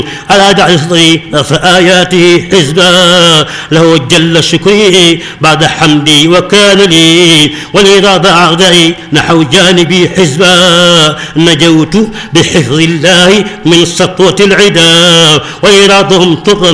على جعل صدري فآياته حزبا له جل شكري بعد حمدي وكان لي والإرادة أعدائي نحو جانبي حزبا نجوت بحفظ الله من سطوة العدا وإرادهم طغى